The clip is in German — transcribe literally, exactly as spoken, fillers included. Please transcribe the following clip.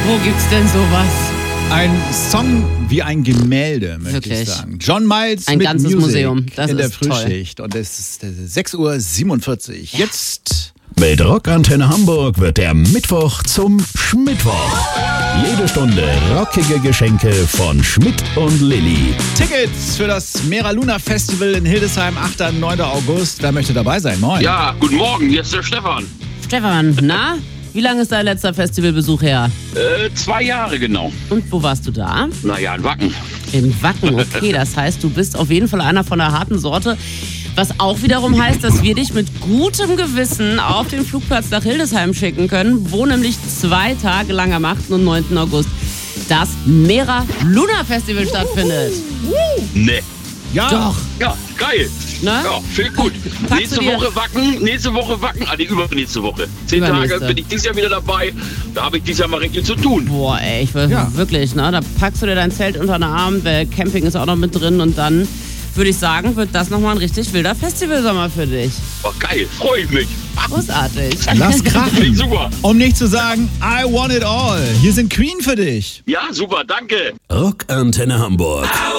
Wo gibt's denn sowas? Ein Song wie ein Gemälde, möchte Wirklich? ich sagen. John Miles Ein mit ganzes Music Museum. Das in der ist Frühschicht. Toll. Und es ist sechs Uhr siebenundvierzig. Ja. Jetzt... Mit Rockantenne Hamburg wird der Mittwoch zum Schmittwoch. Jede Stunde rockige Geschenke von Schmidt und Lilly. Tickets für das Mera Luna Festival in Hildesheim, achter und neunter August. Wer möchte dabei sein? Moin. Ja, guten Morgen, hier ist der Stefan. Stefan, na? Wie lange ist dein letzter Festivalbesuch her? Äh, zwei Jahre genau. Und wo warst du da? Naja, in Wacken. In Wacken, okay. Das heißt, du bist auf jeden Fall einer von der harten Sorte. Was auch wiederum heißt, dass wir dich mit gutem Gewissen auf den Flugplatz nach Hildesheim schicken können, wo nämlich zwei Tage lang am achten und neunten August das Mera Luna Festival stattfindet. Ne. Ja. Doch. Ja, geil. Ne? Ja, finde ich gut. Packst Nächste du dir- Woche Wacken, nächste Woche Wacken, ah, die übernächste Woche. Zehn Übernächste. Tage bin ich dieses Jahr wieder dabei. Da habe ich dieses Jahr mal richtig zu tun. Boah, ey, ich will Ja. wirklich, ne? Da packst du dir dein Zelt unter den Arm, der Camping ist auch noch mit drin und dann würde ich sagen, wird das nochmal ein richtig wilder Festivalsommer für dich. Oh, geil, freue ich mich. Großartig. Lass Finde krachen. ich super. Um nicht zu sagen, I want it all. Hier sind Queen für dich. Ja, super, danke. Rockantenne Hamburg.